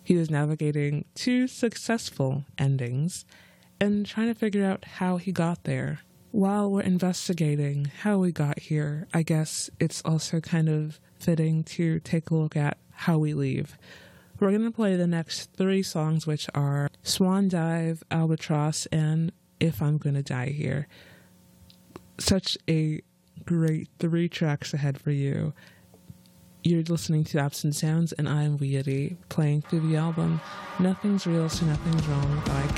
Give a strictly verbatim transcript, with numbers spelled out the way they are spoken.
He was navigating two successful endings and trying to figure out how he got there. While we're investigating how we got here, I guess it's also kind of fitting to take a look at how we leave. We're going to play the next three songs, which are Swan Dive, Albatross, and If I'm Gonna Die Here. Such a great three tracks ahead for you. You're listening to Absent Sounds, and I'm Weedy, playing through the album Nothing's Real So Nothing's Wrong by